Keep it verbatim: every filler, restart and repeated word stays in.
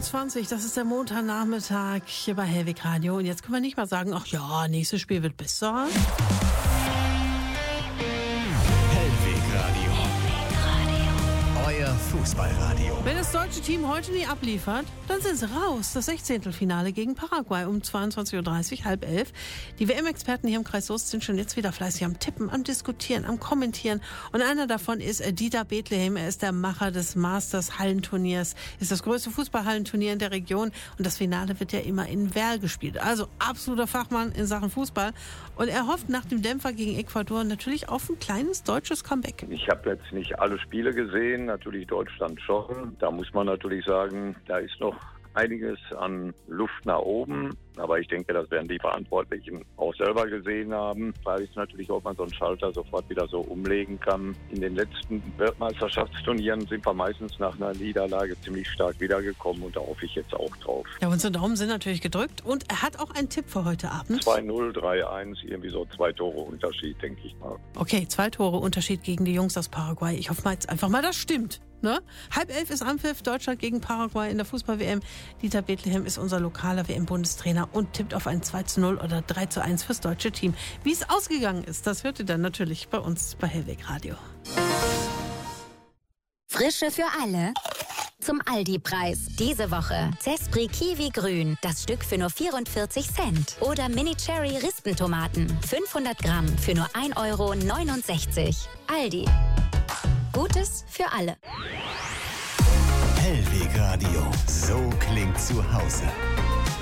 zwanzig, das ist der Montagnachmittag hier bei Hellweg Radio. Und jetzt können wir nicht mal sagen, ach ja, nächstes Spiel wird besser. Hellweg Radio. Euer Fußballradio. Wenn das deutsche Team heute nie abliefert, dann sind sie raus. Das Sechzehntelfinale gegen Paraguay um zweiundzwanzig Uhr dreißig, halb elf. Die W M-Experten hier im Kreis Soest sind schon jetzt wieder fleißig am Tippen, am Diskutieren, am Kommentieren. Und einer davon ist Dieter Bethlehem. Er ist der Macher des Masters-Hallenturniers. Ist das größte Fußballhallenturnier in der Region. Und das Finale wird ja immer in Werl gespielt. Also absoluter Fachmann in Sachen Fußball. Und er hofft nach dem Dämpfer gegen Ecuador natürlich auf ein kleines deutsches Comeback. Ich habe jetzt nicht alle Spiele gesehen, natürlich Deutschland schon. Da muss man natürlich sagen, da ist noch einiges an Luft nach oben. Aber ich denke, das werden die Verantwortlichen auch selber gesehen haben. Weil es natürlich, ob man so einen Schalter sofort wieder so umlegen kann. In den letzten Weltmeisterschaftsturnieren sind wir meistens nach einer Niederlage ziemlich stark wiedergekommen. Und da hoffe ich jetzt auch drauf. Ja, unsere Daumen sind natürlich gedrückt. Und er hat auch einen Tipp für heute Abend. zwei null, drei eins, irgendwie so zwei Tore Unterschied, denke ich mal. Okay, zwei Tore Unterschied gegen die Jungs aus Paraguay. Ich hoffe mal jetzt einfach mal, das stimmt. Ne? Halb elf ist Anpfiff, Deutschland gegen Paraguay in der Fußball-W M. Dieter Bethlehem ist unser lokaler W M-Bundestrainer und tippt auf ein zwei zu null oder drei zu eins fürs deutsche Team. Wie es ausgegangen ist, das hört ihr dann natürlich bei uns bei Hellweg Radio. Frische für alle. Zum Aldi-Preis. Diese Woche Zespri Kiwi Grün, das Stück für nur vierundvierzig Cent. Oder Mini Cherry Rispentomaten, fünfhundert Gramm für nur ein Euro neunundsechzig. Aldi. Gutes für alle. Hellweg Radio. So klingt zu Hause.